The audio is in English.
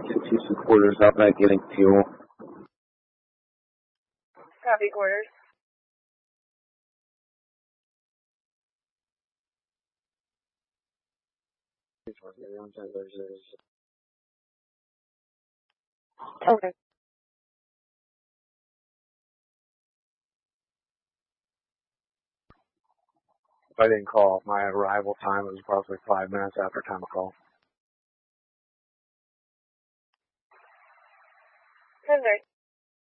get to some quarters out back getting fuel. Copy quarters. Okay. If I didn't call, my arrival time was approximately 5 minutes after time of call. 10-3.